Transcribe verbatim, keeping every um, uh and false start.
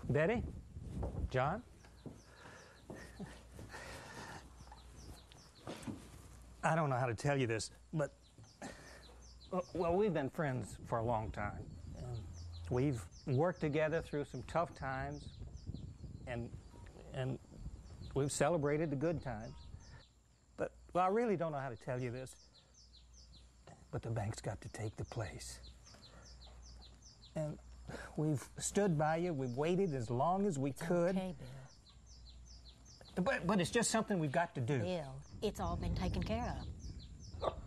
Betty? John? I don't know how to tell you this, but, well, we've been friends for a long time. And we've worked together through some tough times, and, and we've celebrated the good times. But, well, I really don't know how to tell you this, but the bank's got to take the place. And we've stood by you, we've waited as long as we it's could. Okay, Bill. But, but it's just something we've got to do. Bill, it's all been taken care of.